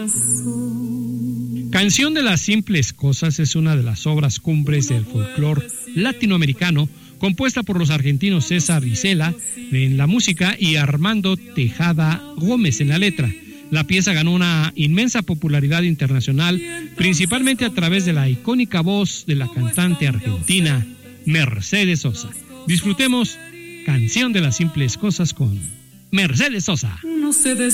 Canción de las Simples Cosas es una de las obras cumbres del folclore latinoamericano, compuesta por los argentinos César Isela en la música y Armando Tejada Gómez en la letra. La pieza ganó una inmensa popularidad internacional, principalmente a través de la icónica voz de la cantante argentina Mercedes Sosa. Disfrutemos Canción de las Simples Cosas con Mercedes Sosa.